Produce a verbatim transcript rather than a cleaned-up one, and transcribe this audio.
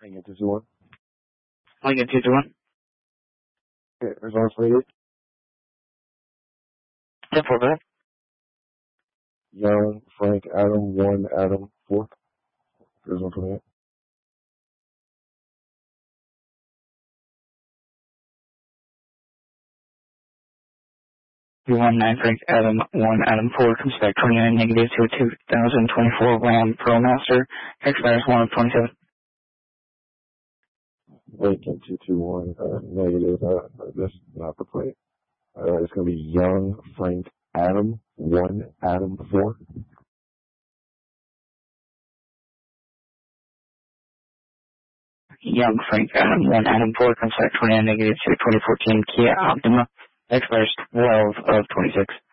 Lincoln two two one. Lincoln two two one. Okay, Arizona Fleet. ten four, go ahead. Young, Frank, Adam, one, Adam, four. Arizona twenty-eight. one nine Frank Adam one Adam four comes back twenty-nine negative to a two thousand twenty-four Ram Pro Master expires one of twenty-seven. Lincoln two two one, uh, negative, uh, this is not the plate. Uh, it's going to be Young, Frank, Adam, one, Adam, four. Young Frank Adam one Adam four comes back twenty-nine negative to a twenty fourteen Kia Optima expires twelve of twenty-six.